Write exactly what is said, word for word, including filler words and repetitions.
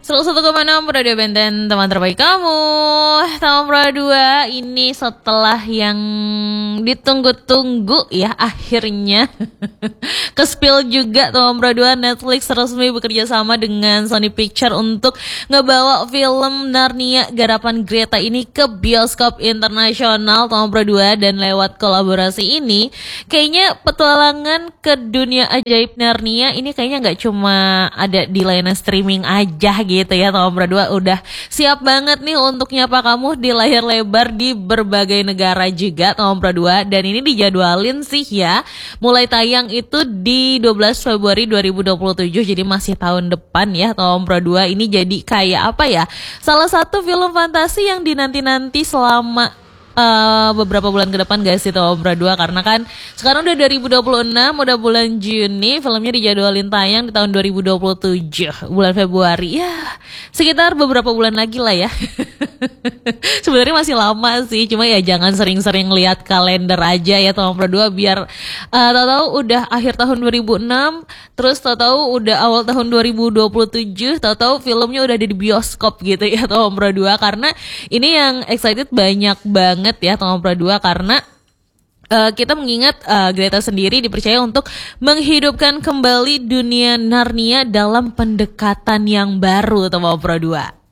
seratus satu koma enam Radio Benten, teman terbaik kamu. Taman Pro dua ini setelah yang ditunggu-tunggu ya akhirnya ke-spill juga. Taman Pro dua, Netflix resmi bekerja sama dengan Sony Picture untuk ngebawa film Narnia garapan Greta ini ke bioskop internasional Taman Pro dua. Dan lewat kolaborasi ini kayaknya petualangan ke dunia ajaib Narnia ini kayaknya gak cuma ada di layanan streaming aja gitu ya. Taman Pro dua udah siap banget nih untuk nyapa kamu di layar lebar di berbagai negara juga Taman Pro dua. Dan ini dijadwalin sih ya mulai tayang itu di dua belas Februari dua ribu dua puluh tujuh, jadi masih tahun depan ya. Taman Pro dua ini jadi kayak apa ya, salah satu film fantasi yang dinanti-nanti selama Uh, beberapa bulan ke depan guys di Taman Pro dua, karena kan sekarang udah dua ribu dua puluh enam, udah bulan Juni, filmnya dijadwalin tayang di tahun dua ribu dua puluh tujuh bulan Februari, ya sekitar beberapa bulan lagi lah ya. Sebenarnya masih lama sih, cuma ya jangan sering-sering lihat kalender aja ya Taman Pro dua, biar uh, tahu-tahu udah akhir tahun dua ribu enam, terus tahu-tahu udah awal tahun dua ribu dua puluh tujuh, tahu-tahu filmnya udah ada di bioskop gitu ya Taman Pro dua. Karena ini yang excited banyak banget ya Taman Pro dua, karena uh, kita mengingat uh, Greta sendiri dipercaya untuk menghidupkan kembali dunia Narnia dalam pendekatan yang baru Taman Pro dua.